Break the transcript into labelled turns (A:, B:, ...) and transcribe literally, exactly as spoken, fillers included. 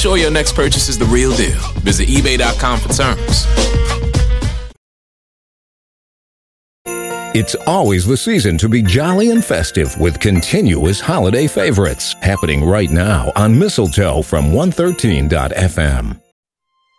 A: sure your next purchase is the real deal. Visit ebay dot com for terms.
B: It's always the season to be jolly and festive with continuous holiday favorites happening right now on Mistletoe from one thirteen dot f m.